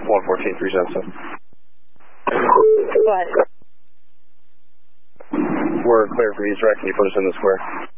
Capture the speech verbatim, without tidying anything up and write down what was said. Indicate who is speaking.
Speaker 1: one fourteen three seven seven.
Speaker 2: Go ahead.
Speaker 1: We're clear for East Rec. Can you put us in the square?